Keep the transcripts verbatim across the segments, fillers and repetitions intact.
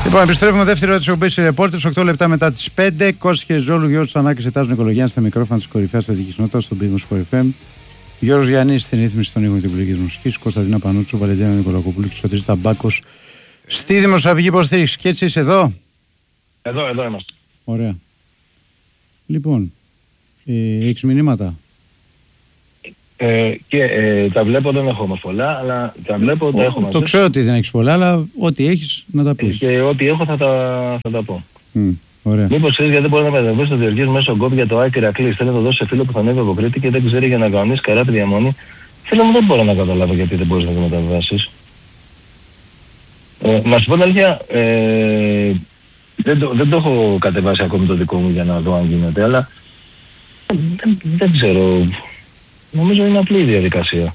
Λοιπόν, επιστρέφουμε δεύτερη ώρα της εκπομπής Ρεπόρτερς, οκτώ λεπτά μετά τις πέντε. Κώστας και Ζόλου, Γιώργος Τσανάκης, ετάζουν Οικολογιάννη στα μικρόφωνα της κορυφαίας αθλητικής νότας, στον Big Sport εφ εμ. Γιώργος Γιάννης στην ρύθμιση των ήχων και επιλογής μουσικής. Κωνσταντίνα Πανούτσου, Βαλεντίνα Νικολακοπούλου και Σωτήρης Ταμπάκος στη δημοσιογραφική υποστήριξη. Και έτσι είσαι εδώ. Εδώ, εδώ είμαστε. Ωραία. Λοιπόν, ε, έχεις μηνύματα? Ε, και ε, τα βλέπω, δεν έχω όμως πολλά, αλλά τα βλέπω, τα έχω μαζί. Το ξέρω ότι δεν έχεις πολλά, αλλά ό,τι έχεις να τα πεις. Και ό,τι έχω θα τα, θα τα πω. Mm, ωραία. Μήπως ξέρεις γιατί μπορεί να μεταβεί στο διαρκής μέσω γκόπ για το Άκη Ηρακλής. Θέλει να το δώσει σε φίλο που θα ανέβει από Κρήτη και δεν ξέρει για να κανονίσει καράτη διαμονή. Φίλε μου, δεν μπορώ να καταλάβω γιατί δεν μπορείς να το μεταβάσεις. Ε, να σου πω την αλήθεια, ε, δεν, το, δεν το έχω κατεβάσει ακόμη το δικό μου για να δω αν γίνεται, αλλά δεν, δεν ξέρω. Νομίζω είναι απλή η διαδικασία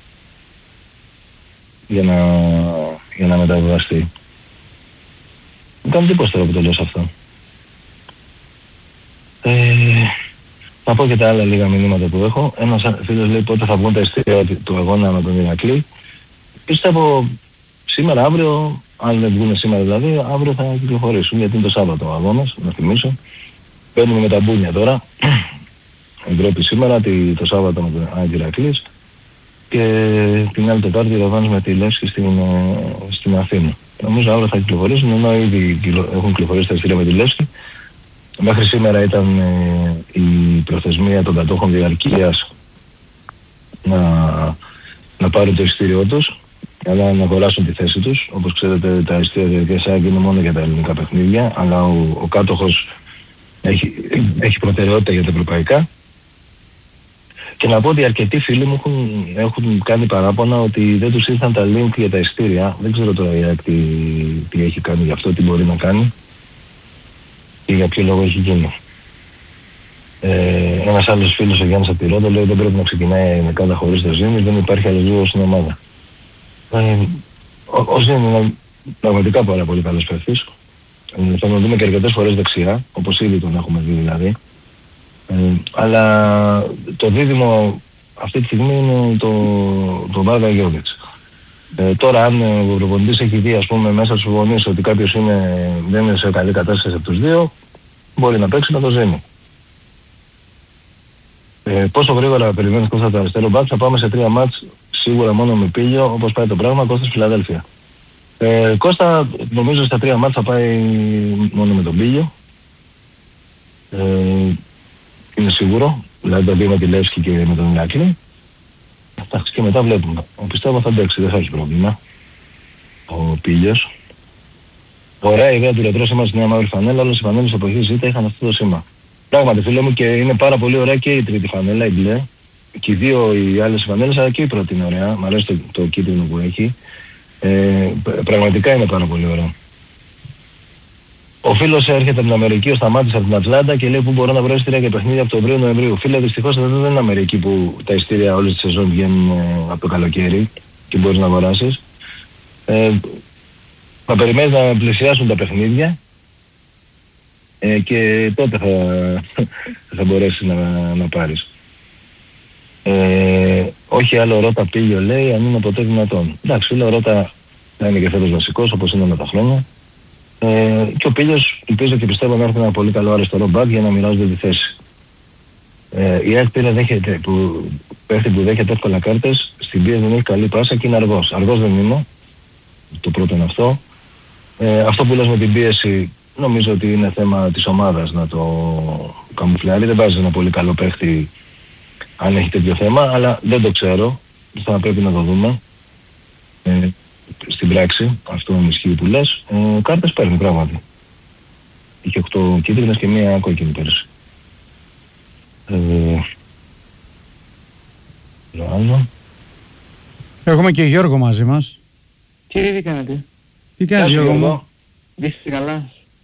για να, για να μεταβιβαστεί. Μου κάνει τίποτα τώρα που το λέω σε αυτό. Ε, θα πω και τα άλλα λίγα μηνύματα που έχω. Ένας φίλος λέει πότε θα βγουν τα ειστήρια του αγώνα με τον Ηρακλή. Πιστεύω σήμερα, αύριο, αν δεν βγουν σήμερα δηλαδή, αύριο θα κυκλοφορήσουν, γιατί είναι το Σάββατο ο αγώνας, να θυμίσω. Παίρνουμε με τα μπούνια τώρα. Ευρώπη σήμερα, το Σάββατο με τον Άκη Ηρακλής και την άλλη Τετάρτη ραβάνουμε τη Λεύσκη στην, στην Αθήνα. Νομίζω αύριο θα κυκλοφορήσουν, ενώ ήδη έχουν κυκλοφορήσει τα ειστήρια με τη Λεύσκη. Μέχρι σήμερα ήταν ε, η προθεσμία των κατόχων διαρκείας να, να πάρουν το ειστήριό τους, αλλά να αγοράσουν τη θέση τους. Όπως ξέρετε, τα ειστήρια διαρκείας είναι μόνο για τα ελληνικά παιχνίδια, αλλά ο, ο κάτοχος έχει, έχει προτεραιότητα για τα ευρωπαϊκά. Και να πω ότι αρκετοί φίλοι μου έχουν, έχουν κάνει παράπονα ότι δεν τους ήρθαν τα link για τα ειστήρια. Δεν ξέρω τώρα η ΑΕΚ τι, τι έχει κάνει γι' αυτό, τι μπορεί να κάνει και για ποιο λόγο έχει γίνει. Ε, ένας άλλος φίλος, ο Γιάννης από τη Ρόδο, λέει δεν πρέπει να ξεκινάει με κάτω χωρίς το Ζήνη, δεν υπάρχει αλληλούδο στην ομάδα. Ε, ο, ο Ζήνη είναι πραγματικά πάρα πολύ καλός παίκτης. Ε, θα τον δούμε και αρκετές φορές δεξιά, όπως ήδη τον έχουμε δει δηλαδή. Ε, αλλά το δίδυμο αυτή τη στιγμή είναι το, το Βάργα Γιώβιτς. Ε, τώρα αν ο προπονητής έχει δει ας πούμε μέσα στους γονείς ότι κάποιος είναι, δεν είναι σε καλή κατάσταση από τους δύο, μπορεί να παίξει με το Ζήνη. Ε, πόσο γρήγορα περιμένεις Κώστα το αριστερό μπακ? Θα πάμε σε τρία μάτς σίγουρα μόνο με Πήλιο, όπως πάει το πράγμα. Κώστας Φιλαδέλφια. Ε, Κώστα νομίζω στα τρία μάτς θα πάει μόνο με τον Πήλιο. Ε, είναι σίγουρο, δηλαδή το δύο με τη Λεύσκη και με τον Ηρακλή. Εντάξει, και μετά βλέπουμε. Ο πιστεύω θα αντέξει, δεν θα έχει πρόβλημα ο Πήλιος. Ωραία ιδέα του ρετρό σήμα στη Νέα Μαύρη Φανέλα, όλες οι φανέλες εποχής Ζήτα είχαν αυτό το σήμα. Πράγματι φίλε μου, και είναι πάρα πολύ ωραία και η τρίτη φανέλα, η μπλε. Και οι δύο οι άλλες φανέλες, αλλά και η πρώτη είναι ωραία. Μ' αρέσει το, το κίτρινο που έχει. Ε, πραγματικά είναι πάρα πολύ ωραία. Ο φίλος έρχεται από την Αμερική, ο Σταμάτης από την Ατλάντα και λέει που μπορώ να βρω ειστήρια για παιχνίδια από τον Οκτώβριο-Νοεμβρίου. Φίλε, δυστυχώς εδώ δεν είναι Αμερική που τα ειστήρια όλες τις σεζόν βγαίνουν ε, από το καλοκαίρι και μπορείς να αγοράσεις. Ε, θα περιμένεις να πλησιάσουν τα παιχνίδια ε, και τότε θα, θα μπορέσεις να, να πάρεις. Ε, όχι άλλο Ρώτα Πήλιο λέει, αν είναι ποτέ δυνατόν. Εντάξει, φίλε, ο Ρώτα θα είναι και φέτος βασικός όπως είναι με τα χρόνια. Ε, και ο Πήλιος ελπίζω και πιστεύω να έρθει ένα πολύ καλό αριστερό μπακ για να μοιράζονται τη θέση. Ε, η ΑΕΚ πήρε δέχεται, που, παίχτη που δέχεται εύκολα κάρτες, στην πίεση δεν έχει καλή πάσα και είναι αργός. Αργός δεν είναι, το πρώτο είναι αυτό. Ε, αυτό που λες με την πίεση νομίζω ότι είναι θέμα της ομάδας να το καμουφλιάρει. Δεν βάζει ένα πολύ καλό παίχτη αν έχει τέτοιο θέμα, αλλά δεν το ξέρω. Θα πρέπει να το δούμε. Ε, στην πράξη, αυτό είναι ισχύει που λες, ε, κάρτες παίρνει πράγματι. Είχε οκτώ κίτρινες και μία κόκκινη πέρυσι. Ε, άλλο. Έχουμε και Γιώργο μαζί μας. Κύριε, τι κάνετε? Τι κάνεις Γιώργο μου? Είστε καλά?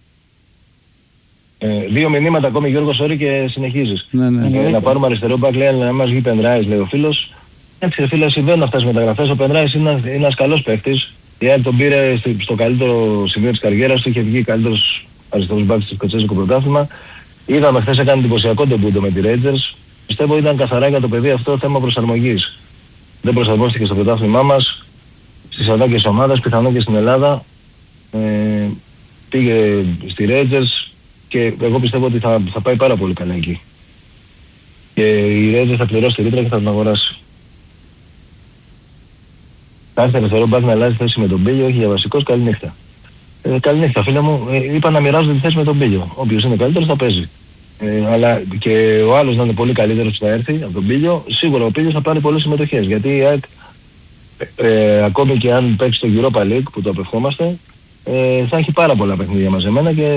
Ε, δύο μηνύματα ακόμη Γιώργο, sorry, και συνεχίζεις. Ναι, ναι. Ε, να πάρουμε αριστερό μπακ, λέει να μας βγει Πενράης, λέει ο φίλος. Έτσι φίλε, συμβαίνουν αυτές τις μεταγραφές. Ο Πενράης είναι, είναι ένας καλός παίκτης. Η ΑΕΚ τον πήρε στο καλύτερο σημείο της καριέρας του, είχε βγει καλύτερος αριστερός μπακ στο σκοτσέζικο πρωτάθλημα. Είδαμε χθες έκανε εντυπωσιακό ντεμπούτο με τη Rangers. Πιστεύω ήταν καθαρά για το παιδί αυτό θέμα προσαρμογής. Δεν προσαρμόστηκε στο πρωτάθλημά μας, στις ανάγκες της ομάδας, πιθανόν και στην Ελλάδα. Ε, πήγε στη Rangers και εγώ πιστεύω ότι θα, θα πάει πάρα πολύ καλά εκεί. Και η Rangers θα πληρώσει τη ρήτρα και θα τον αγοράσει. Θα έρθει αριστερό μπακ να αλλάζει θέση με τον Μπίλιο, όχι για βασικός, καλή νύχτα. Ε, καλή νύχτα φίλε μου, ε, είπα να μοιράζονται τη θέση με τον Μπίλιο. Όποιος είναι καλύτερος θα παίζει. Ε, αλλά και ο άλλος να είναι πολύ καλύτερος που θα έρθει από τον Μπίλιο, σίγουρα ο Μπίλιος θα πάρει πολλές συμμετοχές. Γιατί η ΑΕΚ, ε, ε, ακόμη και αν παίξει το Europa League που το απευχόμαστε, ε, θα έχει πάρα πολλά παιχνίδια μαζεμένα και